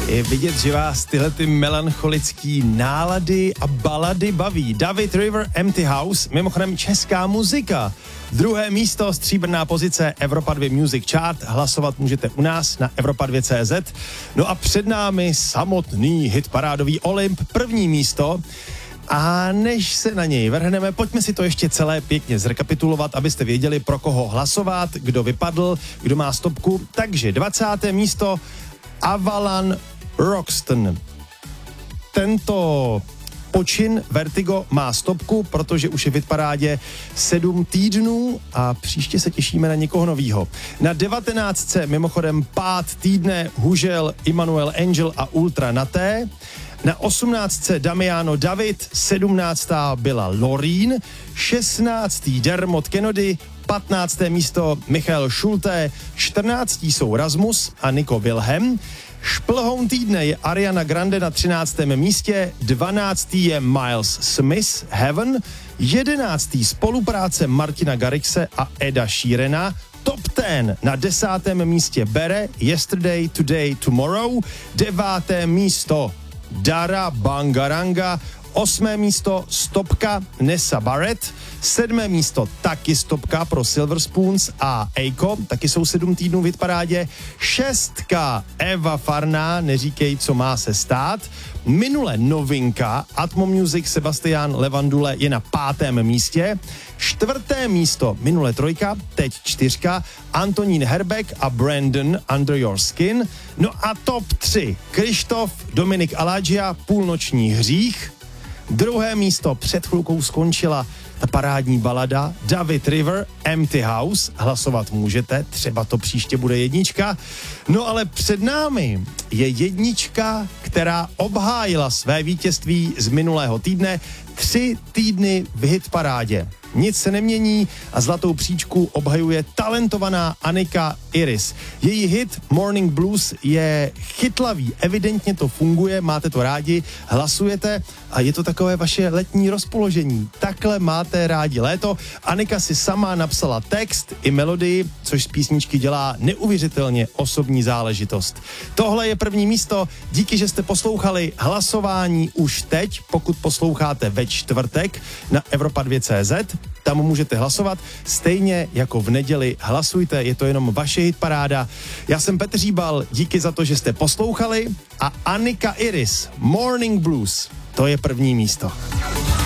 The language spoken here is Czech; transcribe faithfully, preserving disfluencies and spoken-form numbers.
Je vidět, že vás tyhle ty melancholický nálady a balady baví. David River, Empty House, mimochodem česká muzika. Druhé místo, stříbrná pozice Evropa dva Music Chart. Hlasovat můžete u nás na Evropa dva tečka cé zet. No a před námi samotný hitparádový Olymp, první místo. A než se na něj vrhneme, pojďme si to ještě celé pěkně zrekapitulovat, abyste věděli, pro koho hlasovat, kdo vypadl, kdo má stopku. Takže dvacáté místo Avalon Roxton. Tento počin Vertigo má stopku, protože už je v hitparádě sedm týdnů a příště se těšíme na někoho novýho. Na devatenáctce mimochodem pád týdne Hužel, Immanuel Angel a Ultra Naté. Na osmnáctce Damiano David, sedmnáctá byla Loreen, šestnáctý Dermot Kennedy, patnácté místo Michael Schulte, čtrnáctý jsou Rasmus a Nico Wilhelm. Šplhoun týdne je Ariana Grande na třináctém místě, dvanáctý je Miles Smith, Heaven, jedenáctý spolupráce Martina Garrixe a Eda Sheerana, top deset na desátém místě Bere, Yesterday, Today, Tomorrow, deváté místo Dara Bangaranga, osmé místo stopka Nessa Barrett, sedmé místo taky stopka pro Silver Spoons a Eiko, taky jsou sedm týdnů v hitparádě, šestka Eva Farná, neříkej, co má se stát, minule novinka Atmo Music Sebastian Levandule je na pátém místě, čtvrté místo minule trojka, teď čtyřka Antonín Herbeck a Brandon Under Your Skin, no a top tři Krištof, Dominik Aladžia, Půlnoční hřích. Druhé místo před chvilkou skončila ta parádní balada David River, Empty House. Hlasovat můžete, třeba to příště bude jednička. No ale před námi je jednička, která obhájila své vítězství z minulého týdne. Tři týdny v hitparádě. Nic se nemění a zlatou příčku obhajuje talentovaná Anika Iris. Její hit Morning Blues je chytlavý, evidentně to funguje, máte to rádi, hlasujete a je to takové vaše letní rozpoložení. Takhle máte rádi léto. Anika si sama napsala text i melodii, což z písničky dělá neuvěřitelně osobní záležitost. Tohle je první místo, díky, že jste poslouchali hlasování už teď, pokud posloucháte ve čtvrtek na Evropa dva tečka cé zet. Tam můžete hlasovat, stejně jako v neděli hlasujte, je to jenom vaše hitparáda. Já jsem Petr Říbal, díky za to, že jste poslouchali a Anika Iris, Morning Blues, to je první místo.